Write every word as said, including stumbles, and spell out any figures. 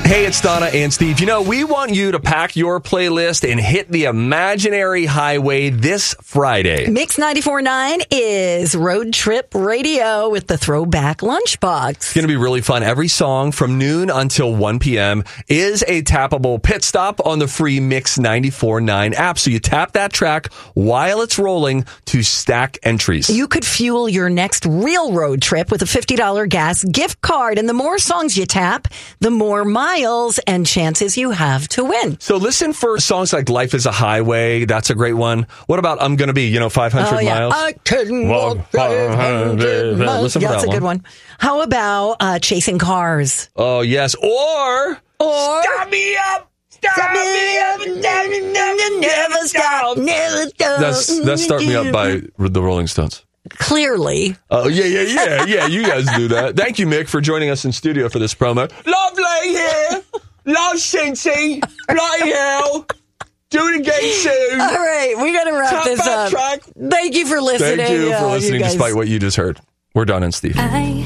Hey, it's Donna and Steve. You know, we want you to pack your playlist and hit the imaginary highway this Friday. Mix ninety-four point nine is Road Trip Radio with the Throwback Lunchbox. It's going to be really fun. Every song from noon until one p.m. is a tappable pit stop on the free Mix ninety-four point nine app. So you tap that track while it's rolling to stack entries. You could fuel your next real road trip with a fifty dollars gas gift card. And the more songs you tap, the more miles and chances you have to win. So listen for songs like Life is a Highway. That's a great one. What about I'm Gonna Be, you know, five hundred oh, yeah. miles? I couldn't walk five hundred miles. Listen for Yeah, that's that a good one. How about uh, Chasing Cars? Oh, yes. Or... Or... Stop me up! Stop, Stop me up! Never, never, never stop. Never stop. That's, that's Start Me Up by the Rolling Stones. Clearly. Oh, yeah, yeah, yeah, yeah. You guys do that. Thank you, Mick, for joining us in studio for this promo. Lovely here. Love Cincy. Bloody hell. Do it again soon. All right, we got to wrap Top this back up. Track. Thank you for listening. Thank you Yeah, for listening you guys. despite what you just heard. We're done and Steve. I